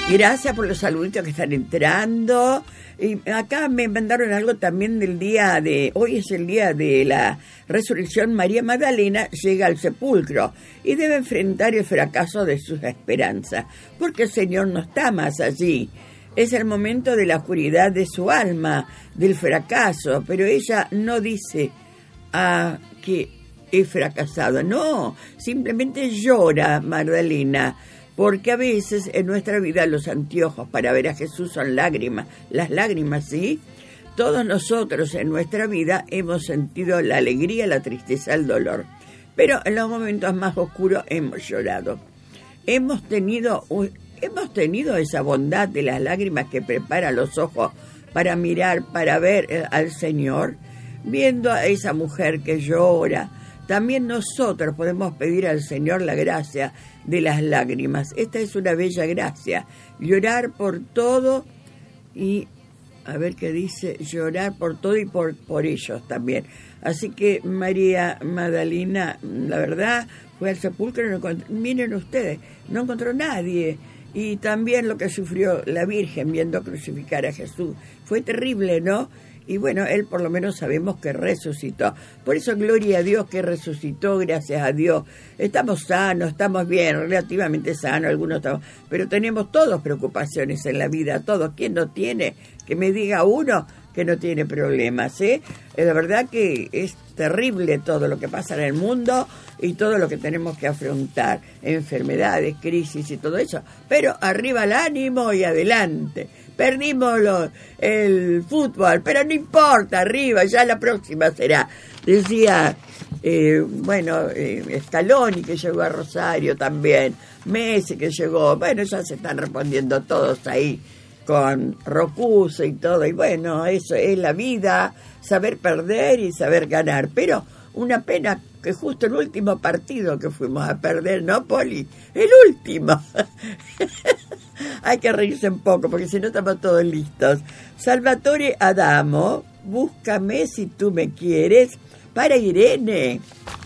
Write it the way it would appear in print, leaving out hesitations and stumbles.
Gracias por los saluditos que están entrando. Y acá me mandaron algo también del día de... Hoy es el día de la resurrección. María Magdalena llega al sepulcro y debe enfrentar el fracaso de sus esperanzas, porque el Señor no está más allí. Es el momento de la oscuridad de su alma, del fracaso, pero ella no dice que he fracasado. No, simplemente llora Magdalena. Porque a veces en nuestra vida los anteojos para ver a Jesús son lágrimas. Las lágrimas, ¿sí? Todos nosotros en nuestra vida hemos sentido la alegría, la tristeza, el dolor. Pero en los momentos más oscuros hemos llorado. Hemos tenido esa bondad de las lágrimas que prepara los ojos para mirar, para ver al Señor. Viendo a esa mujer que llora, también nosotros podemos pedir al Señor la gracia de las lágrimas. Esta es una bella gracia. Llorar por todo y, a ver qué dice, llorar por todo y por ellos también. Así que María Magdalena, la verdad, fue al sepulcro y no encontró, miren ustedes, no encontró nadie. Y también lo que sufrió la Virgen viendo crucificar a Jesús. Fue terrible, ¿no? Y bueno, él por lo menos sabemos que resucitó. Por eso gloria a Dios que resucitó, gracias a Dios. Estamos sanos, estamos bien, relativamente sanos, algunos estamos... Pero tenemos todos preocupaciones en la vida, todos. ¿Quién no tiene? Que me diga uno que no tiene problemas, ¿eh? La verdad que es terrible todo lo que pasa en el mundo y todo lo que tenemos que afrontar. Enfermedades, crisis y todo eso. Pero arriba el ánimo y adelante. Perdimos el fútbol, pero no importa, arriba, ya la próxima será. Decía, Scaloni que llegó a Rosario también, Messi que llegó, bueno, ya se están respondiendo todos ahí con Rocuso y todo, y bueno, eso es la vida, saber perder y saber ganar, pero una pena que justo el último partido que fuimos a perder, ¿no, Poli? El último. Hay que reírse un poco, porque si no estamos todos listos. Salvatore Adamo, búscame si tú me quieres, para Irene.